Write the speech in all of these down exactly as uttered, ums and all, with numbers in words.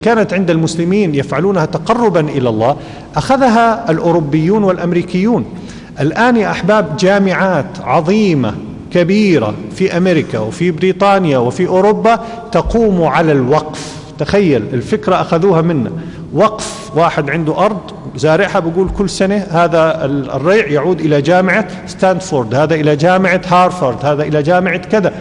كانت عند المسلمين يفعلونها تقربا إلى الله أخذها الأوروبيون والأمريكيون. الآن يا أحباب جامعات عظيمة كبيرة في أمريكا وفي بريطانيا وفي أوروبا تقوم على الوقف. تخيل الفكرة أخذوها منا، وقف، واحد عنده أرض زارعها بيقول كل سنة هذا الريع يعود إلى جامعة ستانفورد، هذا إلى جامعة هارفارد، هذا إلى جامعة كذا.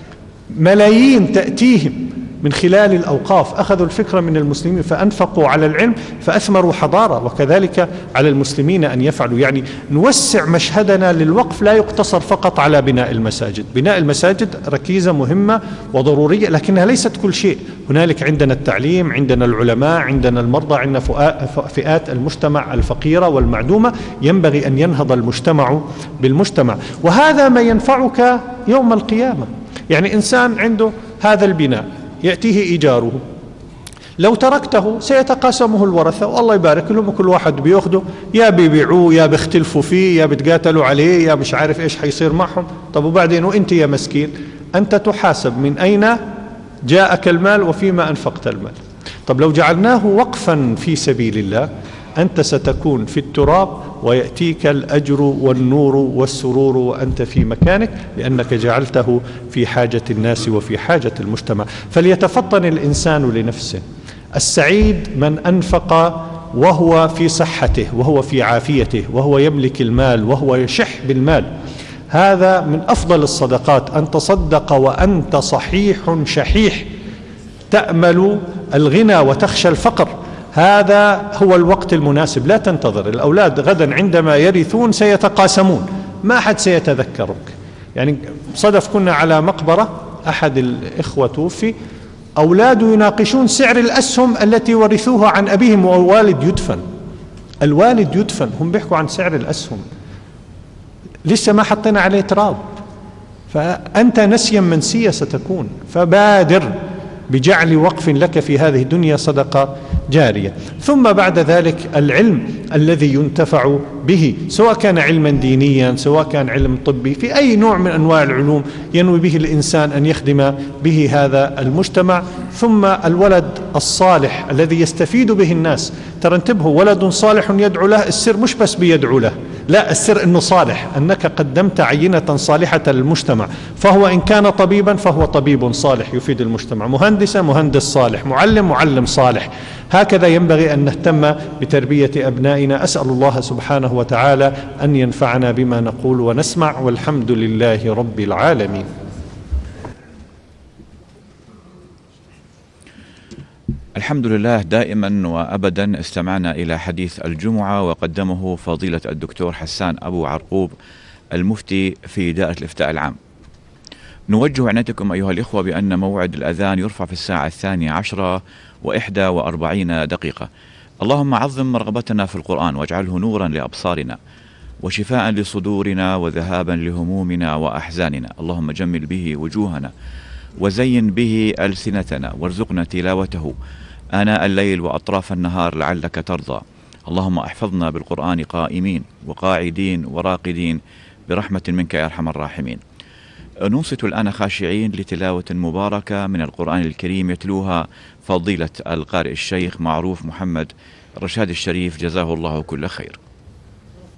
ملايين تأتيهم من خلال الأوقاف. أخذوا الفكرة من المسلمين فأنفقوا على العلم فأثمروا حضارة، وكذلك على المسلمين أن يفعلوا. يعني نوسع مشهدنا للوقف، لا يقتصر فقط على بناء المساجد. بناء المساجد ركيزة مهمة وضرورية، لكنها ليست كل شيء. هنالك عندنا التعليم، عندنا العلماء، عندنا المرضى، عندنا فئات المجتمع الفقيرة والمعدومة. ينبغي أن ينهض المجتمع بالمجتمع، وهذا ما ينفعك يوم القيامة. يعني إنسان عنده هذا البناء يأتيه إيجاره، لو تركته سيتقاسمه الورثة والله يبارك لهم، وكل واحد بيأخذه، يا بيبيعوه يا بيختلفوا فيه يا بتقاتلوا عليه يا مش عارف إيش حيصير معهم. طب وبعدين وإنت يا مسكين أنت تحاسب من أين جاءك المال وفيما أنفقت المال. طب لو جعلناه وقفا في سبيل الله أنت ستكون في التراب ويأتيك الأجر والنور والسرور وأنت في مكانك، لأنك جعلته في حاجة الناس وفي حاجة المجتمع. فليتفطن الإنسان لنفسه. السعيد من أنفق وهو في صحته وهو في عافيته وهو يملك المال وهو يشح بالمال. هذا من أفضل الصدقات، أن تصدق وأنت صحيح شحيح تأمل الغنى وتخشى الفقر. هذا هو الوقت المناسب. لا تنتظر. الأولاد غدا عندما يرثون سيتقاسمون، ما أحد سيتذكرك. يعني صدف كنا على مقبرة، أحد الإخوة توفي، أولاده يناقشون سعر الأسهم التي ورثوها عن أبيهم والوالد يدفن. الوالد يدفن، هم بيحكوا عن سعر الأسهم، لسه ما حطينا عليه تراب. فأنت نسيا منسيا ستكون. فبادر بجعل وقف لك في هذه الدنيا صدقة جارية. ثم بعد ذلك العلم الذي ينتفع به، سواء كان علما دينيا سواء كان علم طبي، في أي نوع من أنواع العلوم ينوي به الإنسان أن يخدم به هذا المجتمع. ثم الولد الصالح الذي يستفيد به الناس. ترى انتبهوا، ولد صالح يدعو له، السر مش بس بيدعو له، لا، السر أنه صالح، أنك قدمت عينة صالحة للمجتمع. فهو إن كان طبيبا فهو طبيب صالح يفيد المجتمع، مهندسا مهندس صالح، معلم معلم صالح. هكذا ينبغي أن نهتم بتربية أبنائنا. أسأل الله سبحانه وتعالى أن ينفعنا بما نقول ونسمع، والحمد لله رب العالمين. الحمد لله. دائما وأبدا استمعنا إلى حديث الجمعة وقدمه فضيلة الدكتور حسان أبو عرقوب المفتي في دائرة الإفتاء العام. نوجه عنايتكم أيها الإخوة بأن موعد الأذان يرفع في الساعة الثانية عشرة وإحدى وأربعين دقيقة. اللهم عظم رغبتنا في القرآن واجعله نورا لأبصارنا وشفاء لصدورنا وذهابا لهمومنا وأحزاننا. اللهم جمل به وجوهنا وزين به ألسنتنا وارزقنا تلاوته آناء الليل وأطراف النهار لعلك ترضى. اللهم احفظنا بالقرآن قائمين وقاعدين وراقدين برحمة منك يا أرحم الراحمين. ننصت الآن خاشعين لتلاوة مباركة من القرآن الكريم يتلوها فضيلة القارئ الشيخ معروف محمد رشاد الشريف، جزاه الله كل خير.